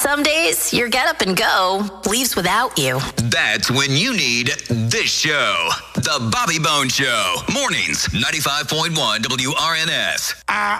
Some days, your get up and go leaves without you. That's when you need this show. The Bobby Bones Show. Mornings, 95.1 WRNS.